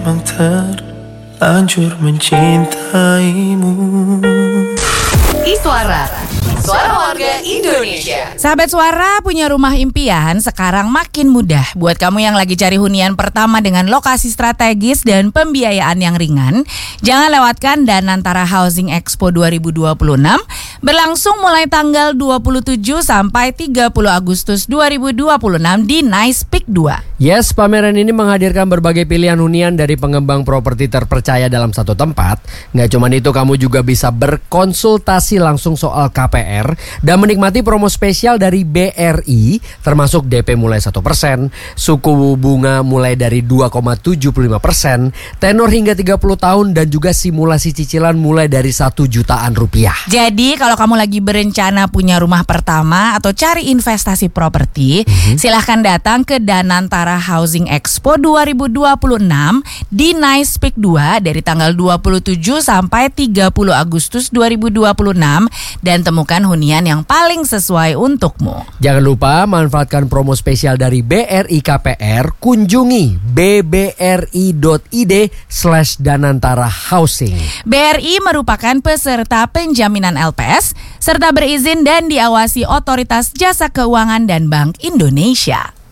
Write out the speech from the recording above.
memang terlanjur mencintaimu. Iswara, suara warga Indonesia. Sahabat Suara, punya rumah impian sekarang makin mudah. Buat kamu yang lagi cari hunian pertama dengan lokasi strategis dan pembiayaan yang ringan, jangan lewatkan Danantara Housing Expo 2026 berlangsung mulai tanggal 27 sampai 30 Agustus 2026 di Nice Peak 2. Yes, pameran ini menghadirkan berbagai pilihan hunian dari pengembang properti terpercaya dalam satu tempat. Nggak cuma itu, kamu juga bisa berkonsultasi langsung soal KPR dan menikmati promo spesial dari BRI, termasuk DP mulai 1%, suku bunga mulai dari 2,75%, tenor hingga 30 tahun dan juga simulasi cicilan mulai dari 1 jutaan rupiah. Jadi kalau kamu lagi berencana punya rumah pertama atau cari investasi properti, silahkan datang ke Danantara Housing Expo 2026 di Nice Peak 2 dari tanggal 27 sampai 30 Agustus 2026 dan temukan hunian yang paling sesuai untukmu. Jangan lupa manfaatkan promo spesial dari BRI KPR. Kunjungi bbri.id/Danantara Housing. BRI merupakan peserta penjaminan LPS serta berizin dan diawasi Otoritas Jasa Keuangan dan Bank Indonesia.